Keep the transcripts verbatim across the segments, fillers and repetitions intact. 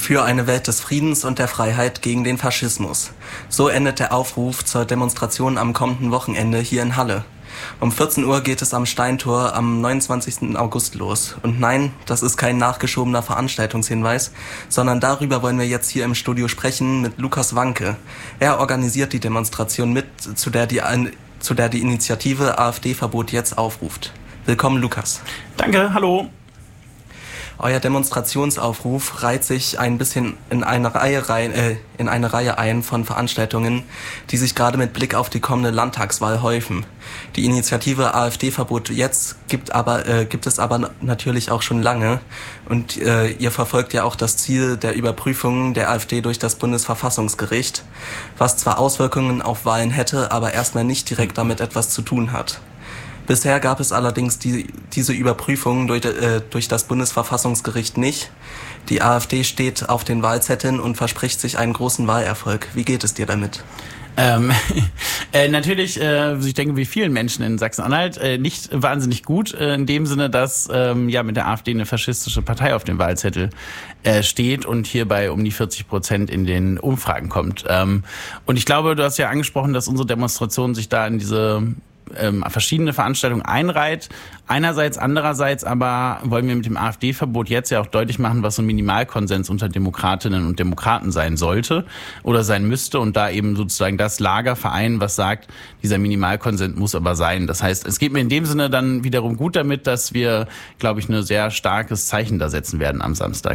Für eine Welt des Friedens und der Freiheit gegen den Faschismus. So endet der Aufruf zur Demonstration am kommenden Wochenende hier in Halle. Um vierzehn Uhr geht es am Steintor am neunundzwanzigsten August los. Und nein, das ist kein nachgeschobener Veranstaltungshinweis, sondern darüber wollen wir jetzt hier im Studio sprechen mit Lukas Wanke. Er organisiert die Demonstration mit, zu der die, zu der die Initiative AfD-Verbot jetzt aufruft. Willkommen, Lukas. Danke, hallo. Euer Demonstrationsaufruf reiht sich ein bisschen in eine Reihe rein, äh, in eine Reihe ein von Veranstaltungen, die sich gerade mit Blick auf die kommende Landtagswahl häufen. Die Initiative AfD-Verbot jetzt gibt aber äh, gibt es aber natürlich auch schon lange und äh, ihr verfolgt ja auch das Ziel der Überprüfung der AfD durch das Bundesverfassungsgericht, was zwar Auswirkungen auf Wahlen hätte, aber erstmal nicht direkt damit etwas zu tun hat. Bisher gab es allerdings die, diese Überprüfung durch, äh, durch das Bundesverfassungsgericht nicht. Die AfD steht auf den Wahlzetteln und verspricht sich einen großen Wahlerfolg. Wie geht es dir damit? Ähm, äh, natürlich, äh, ich denke, wie vielen Menschen in Sachsen-Anhalt, äh, nicht wahnsinnig gut, äh, in dem Sinne, dass ähm, ja mit der AfD eine faschistische Partei auf dem Wahlzettel äh, steht und hierbei um die vierzig Prozent in den Umfragen kommt. Ähm, und ich glaube, du hast ja angesprochen, dass unsere Demonstration sich da in diese Ähm, verschiedene Veranstaltungen einreiht. Einerseits, andererseits aber wollen wir mit dem AfD-Verbot jetzt ja auch deutlich machen, was so ein Minimalkonsens unter Demokratinnen und Demokraten sein sollte oder sein müsste und da eben sozusagen das Lager vereinen, was sagt, dieser Minimalkonsens muss aber sein. Das heißt, es geht mir in dem Sinne dann wiederum gut damit, dass wir, glaube ich, ein sehr starkes Zeichen da setzen werden am Samstag.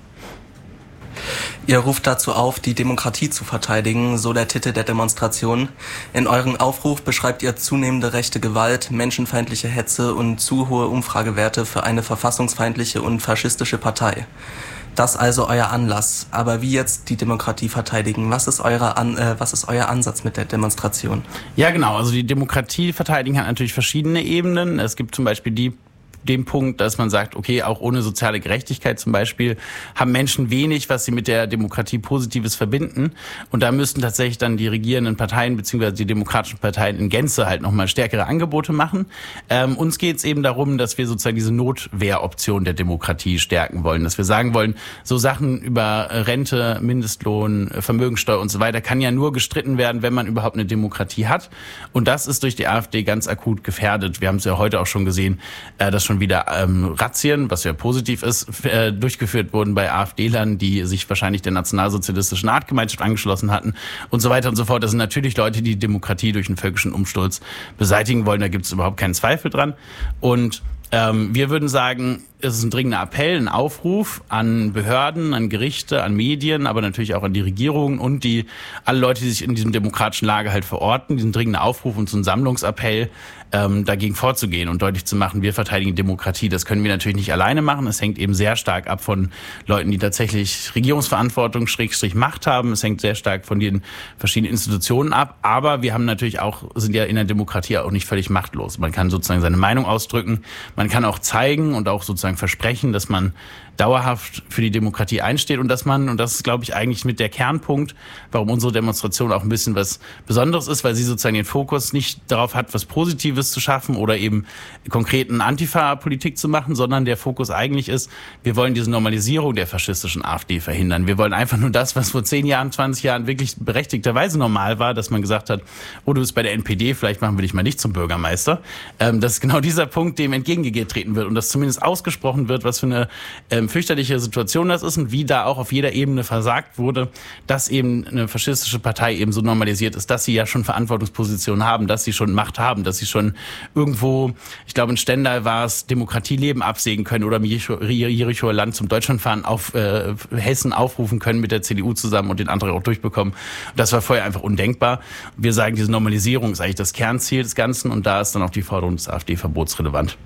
Ihr ruft dazu auf, die Demokratie zu verteidigen, so der Titel der Demonstration. In eurem Aufruf beschreibt ihr zunehmende rechte Gewalt, menschenfeindliche Hetze und zu hohe Umfragewerte für eine verfassungsfeindliche und faschistische Partei. Das also euer Anlass. Aber wie jetzt die Demokratie verteidigen? Was ist, eure An- äh, was ist euer Ansatz mit der Demonstration? Ja, genau. Also die Demokratie verteidigen hat natürlich verschiedene Ebenen. Es gibt zum Beispiel die dem Punkt, dass man sagt, okay, auch ohne soziale Gerechtigkeit zum Beispiel haben Menschen wenig, was sie mit der Demokratie Positives verbinden. Und da müssten tatsächlich dann die regierenden Parteien bzw. die demokratischen Parteien in Gänze halt nochmal stärkere Angebote machen. Ähm, uns geht es eben darum, dass wir sozusagen diese Notwehroption der Demokratie stärken wollen. Dass wir sagen wollen, so Sachen über Rente, Mindestlohn, Vermögensteuer und so weiter kann ja nur gestritten werden, wenn man überhaupt eine Demokratie hat. Und das ist durch die AfD ganz akut gefährdet. Wir haben es ja heute auch schon gesehen, äh, dass schon wieder ähm, Razzien, was ja positiv ist, äh, durchgeführt wurden bei AfD-Lern, die sich wahrscheinlich der nationalsozialistischen Artgemeinschaft angeschlossen hatten und so weiter und so fort. Das sind natürlich Leute, die Demokratie durch einen völkischen Umsturz beseitigen wollen. Da gibt es überhaupt keinen Zweifel dran. Und ähm, wir würden sagen, es ist ein dringender Appell, ein Aufruf an Behörden, an Gerichte, an Medien, aber natürlich auch an die Regierung und die alle Leute, die sich in diesem demokratischen Lager halt verorten, diesen dringenden Aufruf und so einen Sammlungsappell, ähm, dagegen vorzugehen und deutlich zu machen, wir verteidigen Demokratie. Das können wir natürlich nicht alleine machen. Es hängt eben sehr stark ab von Leuten, die tatsächlich Regierungsverantwortung, Schrägstrich Macht haben. Es hängt sehr stark von den verschiedenen Institutionen ab. Aber wir haben natürlich auch, sind ja in der Demokratie auch nicht völlig machtlos. Man kann sozusagen seine Meinung ausdrücken. Man kann auch zeigen und auch sozusagen versprechen, dass man dauerhaft für die Demokratie einsteht und dass man, und das ist, glaube ich, eigentlich mit der Kernpunkt, warum unsere Demonstration auch ein bisschen was Besonderes ist, weil sie sozusagen den Fokus nicht darauf hat, was Positives zu schaffen oder eben konkreten Antifa-Politik zu machen, sondern der Fokus eigentlich ist, wir wollen diese Normalisierung der faschistischen AfD verhindern. Wir wollen einfach nur das, was vor zehn Jahren, zwanzig Jahren wirklich berechtigterweise normal war, dass man gesagt hat, oh, du bist bei der N P D, vielleicht machen wir dich mal nicht zum Bürgermeister. Ähm, das ist genau dieser Punkt, dem entgegengetreten wird und dass zumindest ausgesprochen wird, was für eine ähm, fürchterliche Situation das ist und wie da auch auf jeder Ebene versagt wurde, dass eben eine faschistische Partei eben so normalisiert ist, dass sie ja schon Verantwortungspositionen haben, dass sie schon Macht haben, dass sie schon irgendwo, ich glaube in Stendal war es, Demokratieleben absägen können oder im Jerichoer Land zum Deutschlandfahren auf äh, Hessen aufrufen können mit der C D U zusammen und den Antrag auch durchbekommen. Das war vorher einfach undenkbar. Wir sagen, diese Normalisierung ist eigentlich das Kernziel des Ganzen und da ist dann auch die Forderung des AfD-Verbots relevant.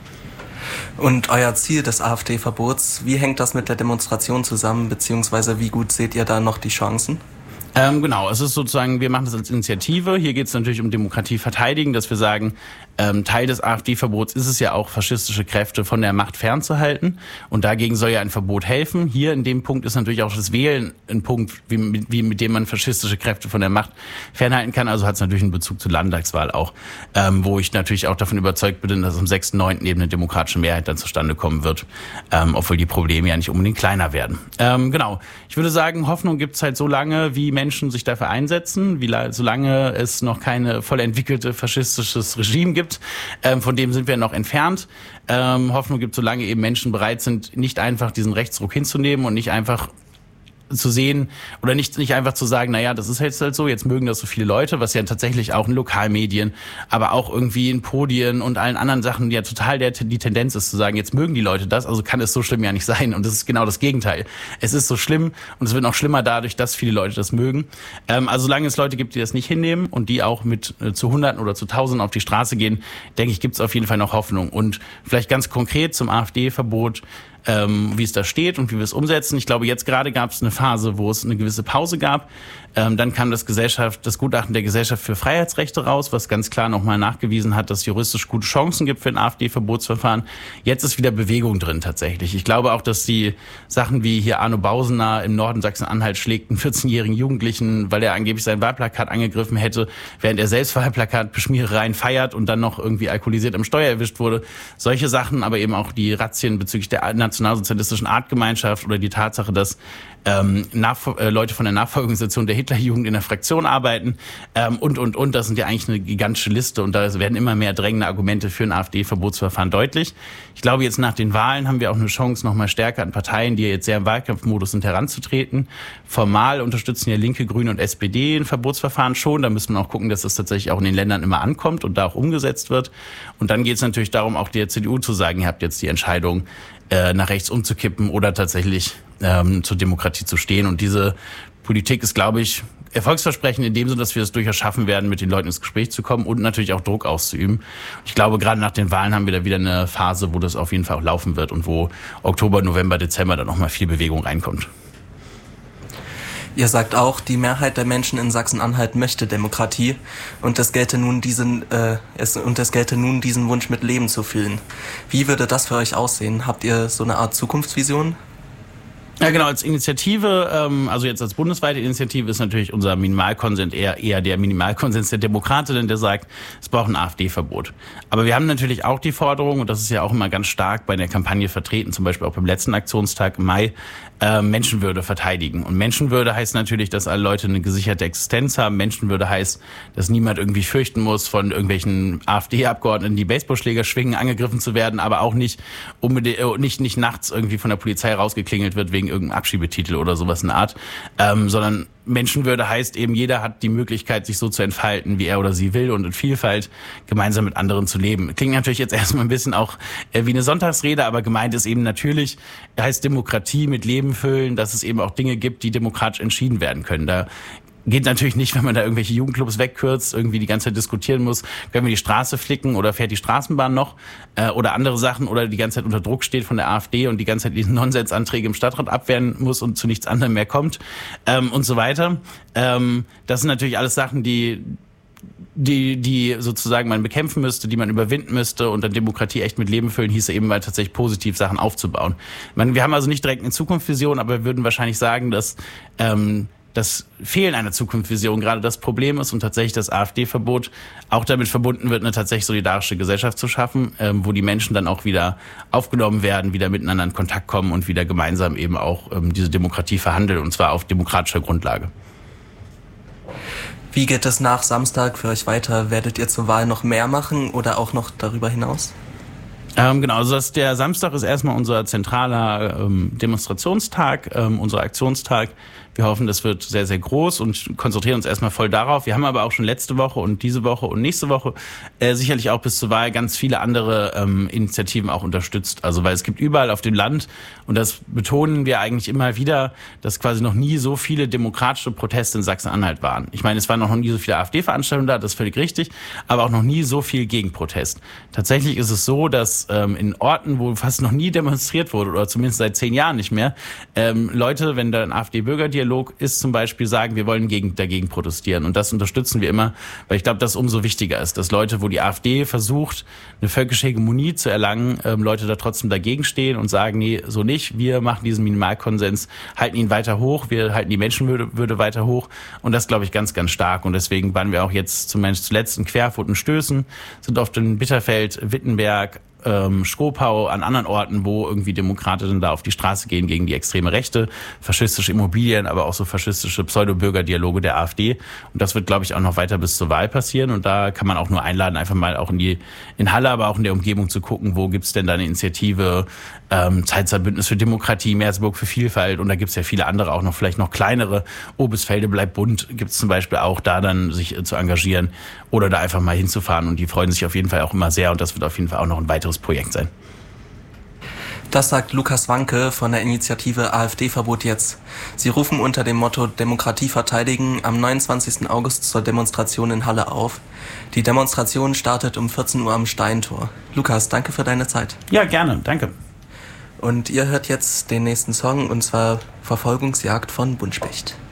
Und euer Ziel des AfD-Verbots, wie hängt das mit der Demonstration zusammen, beziehungsweise wie gut seht ihr da noch die Chancen? Ähm, genau, es ist sozusagen, wir machen das als Initiative. Hier geht es natürlich um Demokratie verteidigen, dass wir sagen, ähm, Teil des AfD-Verbots ist es ja auch, faschistische Kräfte von der Macht fernzuhalten. Und dagegen soll ja ein Verbot helfen. Hier in dem Punkt ist natürlich auch das Wählen ein Punkt, wie, wie mit dem man faschistische Kräfte von der Macht fernhalten kann. Also hat es natürlich einen Bezug zur Landtagswahl auch, ähm, wo ich natürlich auch davon überzeugt bin, dass am sechsten neunten eben eine demokratische Mehrheit dann zustande kommen wird, ähm, obwohl die Probleme ja nicht unbedingt kleiner werden. Ähm, genau, ich würde sagen, Hoffnung gibt es halt so lange, wie Menschen sich dafür einsetzen, wie solange es noch keine voll entwickelte faschistisches Regime gibt. Ähm, von dem sind wir noch entfernt. Ähm, Hoffnung gibt, solange eben Menschen bereit sind, nicht einfach diesen Rechtsruck hinzunehmen und nicht einfach zu sehen oder nicht nicht einfach zu sagen, naja, das ist jetzt halt so, jetzt mögen das so viele Leute, was ja tatsächlich auch in Lokalmedien, aber auch irgendwie in Podien und allen anderen Sachen ja total der, die Tendenz ist zu sagen, jetzt mögen die Leute das, also kann es so schlimm ja nicht sein. Und das ist genau das Gegenteil. Es ist so schlimm und es wird noch schlimmer dadurch, dass viele Leute das mögen. Ähm, also solange es Leute gibt, die das nicht hinnehmen und die auch mit äh, zu Hunderten oder zu Tausenden auf die Straße gehen, denke ich, gibt es auf jeden Fall noch Hoffnung. Und vielleicht ganz konkret zum AfD-Verbot, Ähm, wie es da steht und wie wir es umsetzen. Ich glaube, jetzt gerade gab es eine Phase, wo es eine gewisse Pause gab. Ähm, dann kam das Gesellschaft, das Gutachten der Gesellschaft für Freiheitsrechte raus, was ganz klar nochmal nachgewiesen hat, dass es juristisch gute Chancen gibt für ein AfD-Verbotsverfahren. Jetzt ist wieder Bewegung drin tatsächlich. Ich glaube auch, dass die Sachen wie hier Arno Bausener im Norden Sachsen-Anhalt schlägt einen vierzehnjährigen Jugendlichen, weil er angeblich sein Wahlplakat angegriffen hätte, während er selbst Wahlplakatbeschmierereien feiert und dann noch irgendwie alkoholisiert am Steuer erwischt wurde. Solche Sachen, aber eben auch die Razzien bezüglich der nationalsozialistischen Artgemeinschaft oder die Tatsache, dass ähm, Nachf- äh, Leute von der Nachfolgeorganisation der Hitlerjugend in der Fraktion arbeiten ähm, und, und, und. Das sind ja eigentlich eine gigantische Liste und da werden immer mehr drängende Argumente für ein AfD-Verbotsverfahren deutlich. Ich glaube, jetzt nach den Wahlen haben wir auch eine Chance, noch mal stärker an Parteien, die jetzt sehr im Wahlkampfmodus sind, heranzutreten. Formal unterstützen ja Linke, Grüne und S P D ein Verbotsverfahren schon. Da müssen wir auch gucken, dass das tatsächlich auch in den Ländern immer ankommt und da auch umgesetzt wird. Und dann geht es natürlich darum, auch der C D U zu sagen, ihr habt jetzt die Entscheidung, äh, nach rechts umzukippen oder tatsächlich ähm, zur Demokratie zu stehen. Und diese Politik ist, glaube ich, erfolgsversprechend in dem Sinne, dass wir es durchaus schaffen werden, mit den Leuten ins Gespräch zu kommen und natürlich auch Druck auszuüben. Ich glaube, gerade nach den Wahlen haben wir da wieder eine Phase, wo das auf jeden Fall auch laufen wird und wo Oktober, November, Dezember dann noch mal viel Bewegung reinkommt. Ihr sagt auch, die Mehrheit der Menschen in Sachsen-Anhalt möchte Demokratie und es gelte nun diesen äh, es, und es gelte nun diesen Wunsch mit Leben zu füllen. Wie würde das für euch aussehen? Habt ihr so eine Art Zukunftsvision? Ja, genau, als Initiative, ähm, also jetzt als bundesweite Initiative ist natürlich unser Minimalkonsens eher, eher der Minimalkonsens der Demokratinnen, der sagt, es braucht ein AfD-Verbot. Aber wir haben natürlich auch die Forderung, und das ist ja auch immer ganz stark bei der Kampagne vertreten, zum Beispiel auch beim letzten Aktionstag im Mai, äh, Menschenwürde verteidigen. Und Menschenwürde heißt natürlich, dass alle Leute eine gesicherte Existenz haben. Menschenwürde heißt, dass niemand irgendwie fürchten muss, von irgendwelchen AfD-Abgeordneten, die Baseballschläger schwingen, angegriffen zu werden, aber auch nicht unbedingt, nicht, nicht nachts irgendwie von der Polizei rausgeklingelt wird wegen irgendeinem Abschiebetitel oder sowas in der Art, ähm, sondern Menschenwürde heißt eben, jeder hat die Möglichkeit, sich so zu entfalten, wie er oder sie will und in Vielfalt gemeinsam mit anderen zu leben. Klingt natürlich jetzt erstmal ein bisschen auch äh, wie eine Sonntagsrede, aber gemeint ist eben natürlich, heißt Demokratie mit Leben füllen, dass es eben auch Dinge gibt, die demokratisch entschieden werden können. Da geht natürlich nicht, wenn man da irgendwelche Jugendclubs wegkürzt, irgendwie die ganze Zeit diskutieren muss, können wir die Straße flicken oder fährt die Straßenbahn noch äh, oder andere Sachen oder die ganze Zeit unter Druck steht von der AfD und die ganze Zeit diese Nonsensanträge im Stadtrat abwehren muss und zu nichts anderem mehr kommt ähm, und so weiter. Ähm, das sind natürlich alles Sachen, die die die sozusagen man bekämpfen müsste, die man überwinden müsste und dann Demokratie echt mit Leben füllen, hieße eben mal tatsächlich positiv Sachen aufzubauen. Ich meine, wir haben also nicht direkt eine Zukunftsvision, aber wir würden wahrscheinlich sagen, dass ähm, das Fehlen einer Zukunftsvision gerade das Problem ist und tatsächlich das AfD-Verbot auch damit verbunden wird, eine tatsächlich solidarische Gesellschaft zu schaffen, ähm, wo die Menschen dann auch wieder aufgenommen werden, wieder miteinander in Kontakt kommen und wieder gemeinsam eben auch ähm, diese Demokratie verhandeln und zwar auf demokratischer Grundlage. Wie geht es nach Samstag für euch weiter? Werdet ihr zur Wahl noch mehr machen oder auch noch darüber hinaus? Ähm, genau, also das, der Samstag ist erstmal unser zentraler ähm, Demonstrationstag, ähm, unser Aktionstag. Wir hoffen, das wird sehr, sehr groß und konzentrieren uns erstmal voll darauf. Wir haben aber auch schon letzte Woche und diese Woche und nächste Woche äh, sicherlich auch bis zur Wahl ganz viele andere ähm, Initiativen auch unterstützt. Also weil es gibt überall auf dem Land, und das betonen wir eigentlich immer wieder, dass quasi noch nie so viele demokratische Proteste in Sachsen-Anhalt waren. Ich meine, es waren noch nie so viele AfD-Veranstaltungen da, das ist völlig richtig, aber auch noch nie so viel Gegenprotest. Tatsächlich ist es so, dass ähm, in Orten, wo fast noch nie demonstriert wurde oder zumindest seit zehn Jahren nicht mehr, ähm, Leute, wenn da ein AfD-Bürgerdialog ist zum Beispiel, sagen, wir wollen gegen, dagegen protestieren. Und das unterstützen wir immer, weil ich glaube, dass umso wichtiger ist, dass Leute, wo die AfD versucht, eine völkische Hegemonie zu erlangen, ähm, Leute da trotzdem dagegen stehen und sagen, nee, so nicht, wir machen diesen Minimalkonsens, halten ihn weiter hoch, wir halten die Menschenwürde Würde weiter hoch und das glaube ich ganz, ganz stark und deswegen waren wir auch jetzt zumindest zuletzt in Querfurt und Stößen, sind oft in Bitterfeld, Wittenberg, ähm, Schkopau, an anderen Orten, wo irgendwie Demokratinnen da auf die Straße gehen gegen die extreme Rechte, faschistische Immobilien, aber auch so faschistische Pseudo-Bürgerdialoge der AfD. Und das wird, glaube ich, auch noch weiter bis zur Wahl passieren. Und da kann man auch nur einladen, einfach mal auch in die in Halle, aber auch in der Umgebung zu gucken, wo gibt's denn da eine Initiative, ähm, Zeitzeitbündnis für Demokratie, Meersburg für Vielfalt. Und da gibt's ja viele andere auch noch, vielleicht noch kleinere. Oebisfelde bleibt bunt, gibt's zum Beispiel auch, da dann sich äh, zu engagieren oder da einfach mal hinzufahren. Und die freuen sich auf jeden Fall auch immer sehr. Und das wird auf jeden Fall auch noch ein weiteres Projekt sein. Das sagt Lukas Wanke von der Initiative AfD-Verbot jetzt. Sie rufen unter dem Motto Demokratie verteidigen am neunundzwanzigsten August zur Demonstration in Halle auf. Die Demonstration startet um vierzehn Uhr am Steintor. Lukas, danke für deine Zeit. Ja, gerne, danke. Und ihr hört jetzt den nächsten Song, und zwar Verfolgungsjagd von Buntspecht.